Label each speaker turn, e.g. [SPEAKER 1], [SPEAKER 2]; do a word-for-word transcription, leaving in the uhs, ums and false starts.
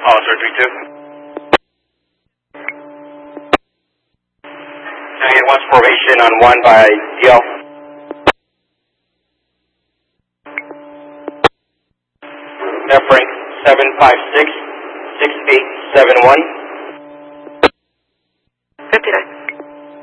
[SPEAKER 1] Officer three two. Can I get one formation on one by D L? Air Frank seven five six, six eight seven one.
[SPEAKER 2] fifty-nine.